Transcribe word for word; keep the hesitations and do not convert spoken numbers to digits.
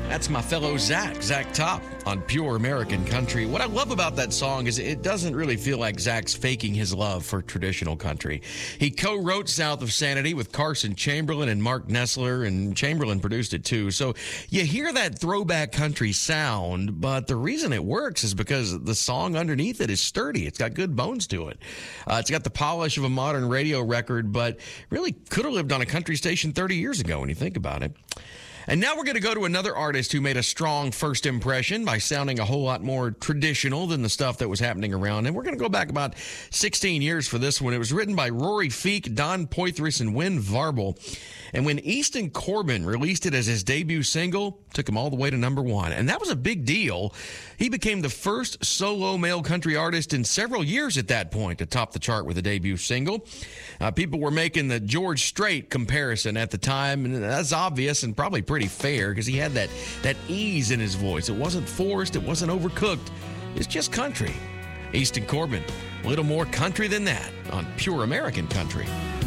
That's my fellow Zach, Zach Top on Pure American Country. What I love about that song is it doesn't really feel like Zach's faking his love for traditional country. He co-wrote South of Sanity with Carson Chamberlain and Mark Nessler, and Chamberlain produced it too. So you hear that throwback country sound, but the reason it works is because the song underneath it is sturdy. It's got good bones to it. Uh, it's got the polish of a modern radio record, but really could have lived on a country station thirty years ago when you think about it. And now we're going to go to another artist who made a strong first impression by sounding a whole lot more traditional than the stuff that was happening around. And we're going to go back about sixteen years for this one. It was written by Rory Feek, Don Poitras, and Win Varble. And when Easton Corbin released it as his debut single, took him all the way to number one. And that was a big deal. He became the first solo male country artist in several years at that point to top the chart with a debut single. Uh, people were making the George Strait comparison at the time, and that's obvious and probably pretty fair because he had that, that ease in his voice. It wasn't forced. It wasn't overcooked. It's just country. Easton Corbin, a little more country than that on Pure American Country.